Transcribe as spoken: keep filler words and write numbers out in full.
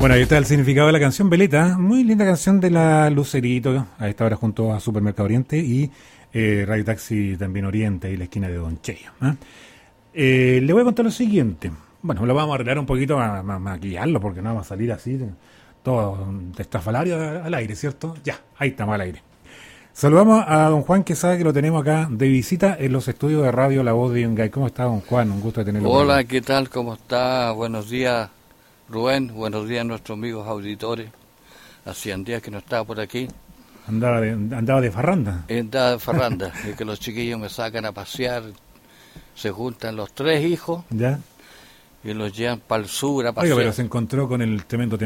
Bueno, ahí está el significado de la canción Veleta, muy linda canción de la Lucerito, a esta hora junto a Supermercado Oriente y eh, Radio Taxi también Oriente y la esquina de Don Cheyo. ¿eh? Eh, le voy a contar lo siguiente. Bueno, lo vamos a arreglar un poquito, a, a, a maquillarlo, porque no vamos a salir así, todo estrafalario al aire, ¿cierto? Ya, ahí estamos al aire. Saludamos a don Juan Quesada, que lo tenemos acá de visita en los estudios de Radio La Voz de Yungay. ¿Cómo está, don Juan? Un gusto de tenerlo. Hola, ¿qué tal? ¿Cómo está? Buenos días, Rubén. Buenos días a nuestros amigos auditores. Hacían días que no estaba por aquí. Andaba de, andaba de farranda. Andaba de farranda, y que los chiquillos me sacan a pasear. Se juntan los tres hijos. ¿Ya? Y los llevan para el sur a pasear. Oiga, pero se encontró con el tremendo